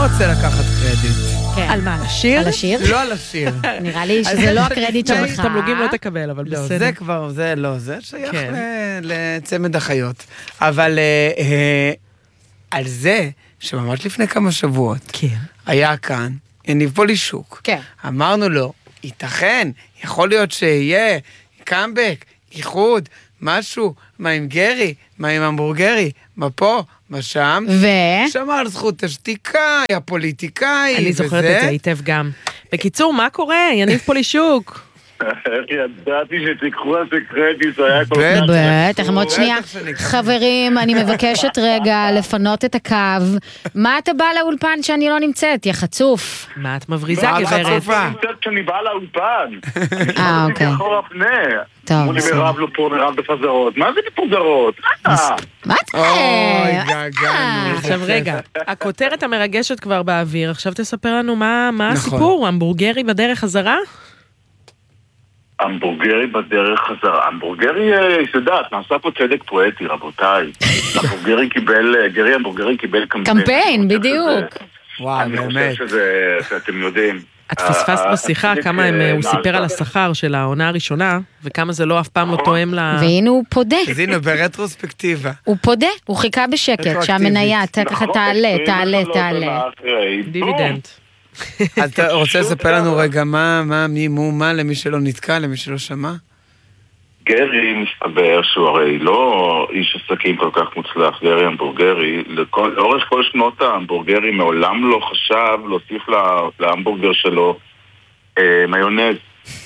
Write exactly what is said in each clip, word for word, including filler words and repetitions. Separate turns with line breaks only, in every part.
רוצה לקחת קרדיט.
על מה? על השיר?
על השיר?
לא על השיר.
נראה לי שזה לא הקרדיט שלך.
תמלוגים לא תקבל, אבל
לא,
בסדר.
זה כבר, זה לא, זה שייך לצמד החיות. אבל על זה, שממש לפני כמה שבועות, היה כאן, יניב פולישוק.
כן.
אמרנו לו, ייתכן, יכול להיות שיהיה קאמבק, איחוד, משהו, מה עם גרי, מה עם המבורגרי, מה פה, מה שם.
ו?
שמר על זכות השתיקה, היה פוליטיקאי.
אני זוכרת את זה היטב גם. בקיצור, מה קורה? יניב פולישוק.
ידעתי שתיקחו על זה קרדיט, זה היה כל כך...
בטח, עוד שנייה. חברים, אני מבקשת רגע לפנות את הקו. מה אתה בא לאולפן שאני לא נמצאת? יא חצוף.
מה את מבריזה, גברת?
אני נמצאת כשאני באה לאולפן.
אה, אוקיי.
אני אחורה פנה.
טוב,
אמרו לי מרב לא פה, מרב בפזרות. מה זה בפזרות?
מה אתה?
אוי, גגנו.
עכשיו רגע, הכותרת המרגשת כבר באוויר, עכשיו תספר לנו מה הסיפור, המבורגרי בדרך חזרה?
המבורגרי בדרך חזרה. המבורגרי, שדעת, נעשה פה צדק פואטי, רבותיי. המבורגרי קיבל, גרי המבורגרי קיבל קמפיין.
קמפיין, בדיוק.
וואו,
אני
באמת.
חושב שזה, שאתם יודעים.
את פספסת בשיחה כמה הוא סיפר על השכר של העונה הראשונה, וכמה זה לא אף פעם לא תואם ל...
והנה הוא פודה.
אז הנה, ברטרוספקטיבה.
הוא פודה, הוא חיכה בשקט, שהמניה ככה תעלה, תעלה, תעלה.
דיבידנד.
אז אתה רוצה לספר לנו רגע מה, מי, מו, מה, למי שלא נתקע, למי שלא שמע?
גרי מסתבר שהוא הרי לא איש עסקים כל כך מוצלח, גרי המבורגרי, לאורך כל שנות ההמבורגרי מעולם לא חשב להוסיף להמבורגר שלו אה, מיונז.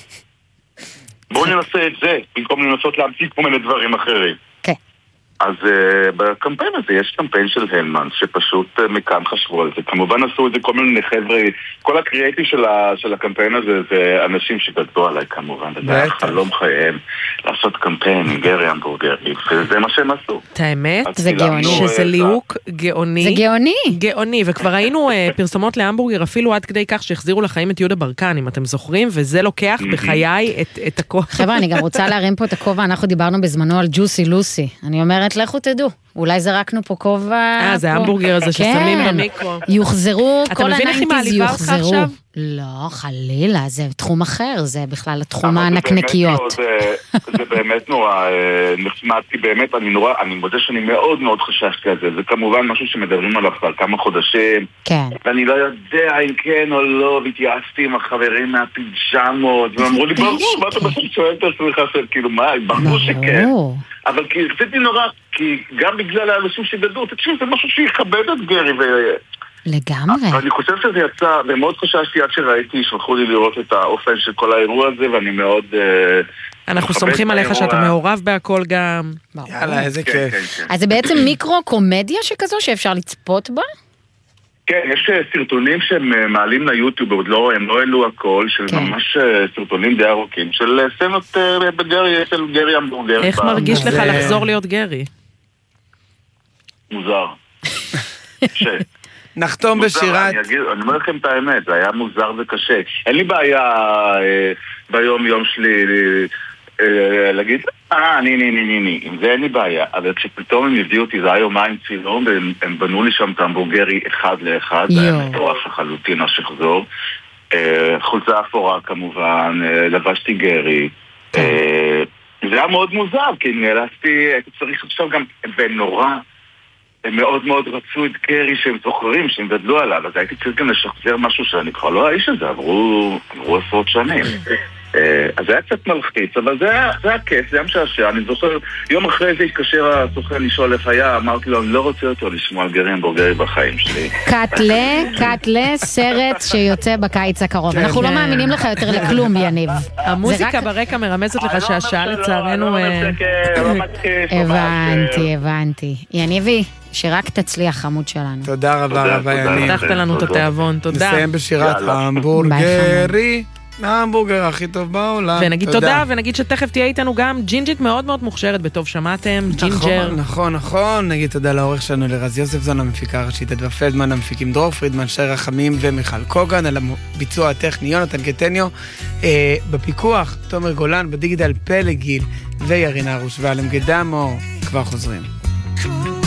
בואו ננסה את זה, במקום לנסות להמציא כל מיני דברים אחרים.
כן.
אז uh, בקמפיין הזה יש קמפיין של הלמן שפשוט uh, מכאן חשבו על זה. כמובן עשו את זה כל מיני חבר'ה, כל הקריאיטיב של, ה, של הקמפיין הזה זה אנשים שגדלו עליי כמובן. זה היה חלום חייהם לעשות קמפיין עם גרי המבורגרי, וזה מה שהם עשו.
את האמת?
זה גאוני.
שזה ליהוק גאוני.
זה גאוני.
גאוני, וכבר ראינו uh, פרסומות להמבורגר אפילו עד כדי כך שהחזירו לחיים את יהודה ברקן, אם אתם זוכרים, וזה לוקח בחיי את, את הכוח.
חבר'ה, אני גם רוצה להרים פה את הכובע, אנחנו דיברנו בזמנו על ג'וסי לוסי. אני אומרת, לכו תדעו. אולי זרקנו פה כובע...
אה, זה ההמבורגר הזה ששמים במיקרו.
יוחזרו, כל
הניינטיז יוחזרו. אתה מבין איך היא מעליבה אותך עכשיו?
לא, חלילה, זה תחום אחר, זה בכלל התחום הנקניקיות.
זה באמת נורא נחמדתי, באמת, אני נורא, אני מודה שאני מאוד מאוד חששתי על זה. זה כמובן משהו שמדברים עליו כבר כמה חודשים.
כן.
ואני לא יודע אם כן או לא, והתייעצתי עם החברים מהפיג'מות, ואמרו לי, ברור, מה אתה בסוף שואל את עצמך, כאילו, מה, ברור שכן. אבל כי רציתי נורא, כי גם בגלל האנשים שגדלו, תקשיב, זה משהו שיכבד את גרי ו...
לגמרי.
אני חושב שזה יצא, ומאוד חששתי עד שראיתי, שלחו לי לראות את האופן של כל האירוע הזה, ואני מאוד...
אנחנו סומכים עליך שאתה מעורב בהכל גם.
יאללה, איזה כיף.
אז זה בעצם מיקרו-קומדיה שכזו שאפשר לצפות בה?
כן, יש סרטונים שהם מעלים ליוטיוב, עוד לא, הם לא העלו הכל, של ממש סרטונים די ארוכים, של סצנות בגרי, של גרי המבורגרי.
איך מרגיש לך לחזור להיות גרי?
מוזר.
נחתום בשירת.
אני אומר לכם את האמת, זה היה מוזר וקשה. אין לי בעיה ביום יום שלי להגיד, אה, ני, ני, ני, ני, ני, עם זה אין לי בעיה. אבל כשפתאום הם הביאו אותי, זה היה יומיים צילום, והם בנו לי שם את המבורגרי אחד לאחד, זה היה מטורף לחלוטין השחזור. חולצה אפורה כמובן, לבשתי גרי. זה היה מאוד מוזר, כי נאלצתי, הייתי צריך עכשיו גם, ונורא, הם מאוד מאוד רצו את גרי שהם זוכרים, שהם גדלו עליו, אז הייתי צריך גם לשחזר משהו שאני כבר לא האיש הזה, עברו עשרות שנים. אז זה היה קצת מלחיץ, אבל זה היה כיף, זה היה משעשע. אני זוכר, יום אחרי זה התקשר הסוכן לשאול איך היה, אמרתי לו, אני לא רוצה אותו לשמוע על גרי המבורגרי בחיים שלי.
קטלה, קטלה, סרט שיוצא בקיץ הקרוב. אנחנו לא מאמינים לך יותר לכלום, יניב.
המוזיקה ברקע מרמזת לך שהשעה לצערנו...
הבנתי, הבנתי. יניבי, שרק תצליח חמוד שלנו.
תודה רבה רבה, יניב.
פתחת לנו את התיאבון, תודה.
נסיים בשירת המבורגרי. ההמבורגר הכי טוב בעולם.
ונגיד תודה, ונגיד שתכף תהיה איתנו גם ג'ינג'ית מאוד מאוד מוכשרת, בטוב שמעתם, ג'ינג'ר.
נכון, נכון, נכון. נגיד תודה לעורך שלנו לרז יוספזון, המפיקה הראשית אדווה פלדמן, המפיקים דרור פרידמן, שי רחמים ומיכל קוגן, על הביצוע הטכני יונתן קטניו, בפיקוח תומר גולן, בדיגיטל פלג גיל וירינה רוש ואלם גדמו. כבר חוזרים.